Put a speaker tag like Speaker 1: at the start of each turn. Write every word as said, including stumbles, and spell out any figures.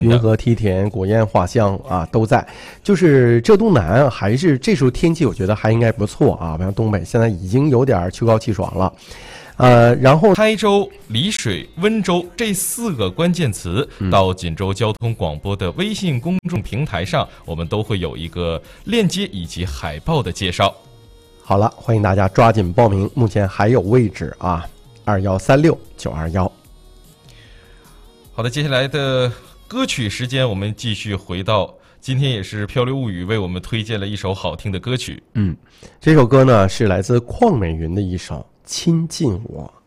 Speaker 1: 云和梯田、果艳画香啊都在。就是浙东南还是这时候天气，我觉得还应该不错啊。不像东北现在已经有点秋高气爽了。呃，然后
Speaker 2: 台州、丽水、温州这四个关键词，到锦州交通广播的微信公众平台上，我们都会有一个链接以及海报的介绍。
Speaker 1: 好了，欢迎大家抓紧报名，目前还有位置啊，二幺三六九二幺。
Speaker 2: 好的，接下来的歌曲时间，我们继续回到今天也是漂流物语为我们推荐了一首好听的歌曲。
Speaker 1: 嗯，这首歌呢是来自邝美云的一首《亲近我》。